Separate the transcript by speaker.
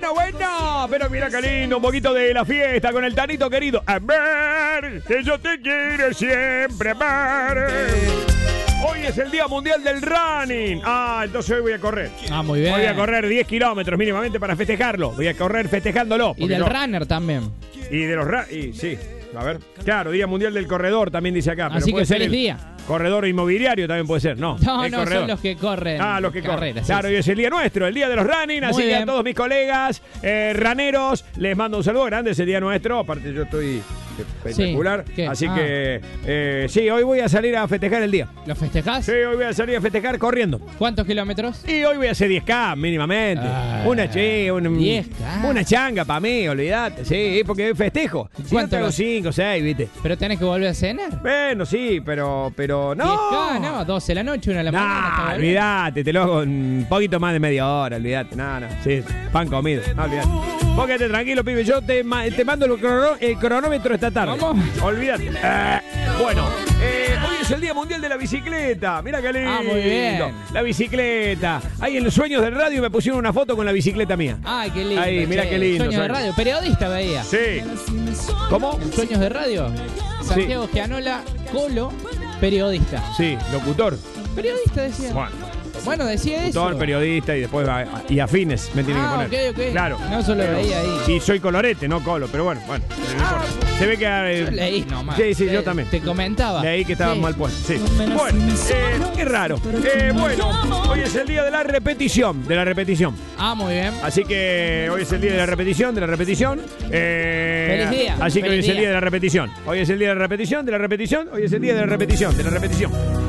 Speaker 1: Bueno, pero mira qué lindo, un poquito de la fiesta con el Tanito querido. Amar, que yo te quiero siempre amar. Hoy es el Día Mundial del Running. Entonces hoy voy a correr.
Speaker 2: Muy bien.
Speaker 1: Voy a correr 10 kilómetros mínimamente para festejarlo. Voy a correr festejándolo.
Speaker 2: Y del runner también.
Speaker 1: Y de los sí. A ver. Claro, Día Mundial del Corredor también dice acá.
Speaker 2: Así
Speaker 1: pero puede
Speaker 2: que
Speaker 1: ser
Speaker 2: feliz
Speaker 1: el
Speaker 2: día.
Speaker 1: Corredor inmobiliario también puede ser. No,
Speaker 2: No,
Speaker 1: el
Speaker 2: no,
Speaker 1: corredor.
Speaker 2: son los que corren.
Speaker 1: Los que corren.
Speaker 2: carreras,
Speaker 1: Claro,
Speaker 2: sí.
Speaker 1: y es el día nuestro, el día de los running. Así que a todos mis colegas raneros les mando un saludo grande. Es el día nuestro. Aparte, yo estoy espectacular.
Speaker 2: Sí.
Speaker 1: Así que, sí, hoy voy a salir a festejar el día.
Speaker 2: ¿Lo festejás?
Speaker 1: Sí, hoy voy a salir a festejar corriendo.
Speaker 2: ¿Cuántos kilómetros?
Speaker 1: Y hoy voy a hacer 10K mínimamente. Una changa para mí, olvídate. Sí, porque festejo. Si no te hago 5, 6, ¿viste?
Speaker 2: ¿Pero tenés que volver a cenar?
Speaker 1: Bueno, sí, pero no.
Speaker 2: 10K, no, 12 de la noche, 1 de la mañana.
Speaker 1: No, olvídate, te lo hago un poquito más de media hora, olvídate. No, sí, pan comido, no, olvídate. Vos quédate tranquilo, pibe, yo te mando el cronómetro esta tarde.
Speaker 2: ¿Cómo?
Speaker 1: Olvídate. Bueno, hoy es el Día Mundial de la Bicicleta. Mira qué lindo.
Speaker 2: Muy bien.
Speaker 1: La bicicleta. Ahí en los Sueños del Radio me pusieron una foto con la bicicleta mía.
Speaker 2: Ay, qué lindo.
Speaker 1: Ahí, mira qué lindo.
Speaker 2: Sueños de radio, periodista veía.
Speaker 1: Sí. ¿Cómo?
Speaker 2: Sueños de radio. Santiago Gianola, Colo, periodista.
Speaker 1: Sí, locutor.
Speaker 2: Periodista decía. Bueno, decía eso.
Speaker 1: Locutor, periodista y después y afines me tienen que poner.
Speaker 2: Ok.
Speaker 1: Claro.
Speaker 2: No solo veía ahí.
Speaker 1: Y soy colorete, no colo, pero bueno. Se ve que...
Speaker 2: Yo leí nomás.
Speaker 1: Sí, yo también.
Speaker 2: Te comentaba.
Speaker 1: Leí que estaba mal puesto, sí. Bueno, qué raro. Bueno, hoy es el día de la repetición.
Speaker 2: Muy bien.
Speaker 1: Así que hoy es el día de la repetición.
Speaker 2: Feliz día.
Speaker 1: Así que hoy
Speaker 2: Feliz
Speaker 1: es el
Speaker 2: día.
Speaker 1: día de la repetición. Hoy es el día de la repetición. Hoy es el día de la repetición.